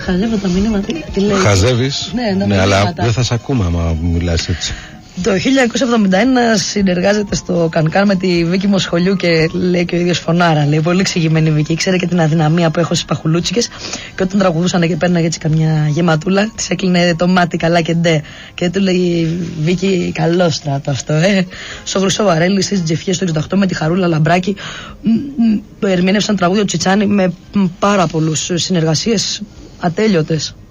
Χαζεύω τα μηνύματα. Τι λέει. Χαζεύεις. Ναι, αλλά δεν θα σε ακούμε άμα μιλάς έτσι. Το 1971 συνεργάζεται στο Κανκάν με τη Βίκη Μοσχολιού και λέει και ο ίδιος φωνάρα. Λέει πολύ εξηγημένη Βίκη. Ήξερε και την αδυναμία που έχω στις παχουλούτσικες. Και όταν τραγουδούσαν και παίρναγε έτσι καμιά γεματούλα, της έκλεινε το μάτι καλά και ντε. Και του λέει Βίκη, καλό στράτο αυτό, Στο Χρυσό Βαρέλι, στις Τζεφιές το 68 με τη Χαρούλα Λαμπράκη. Ερμήνευσαν τραγούδια του Τσιτσάνη με πάρα πολλούς συνεργασίες ατέλειωτες.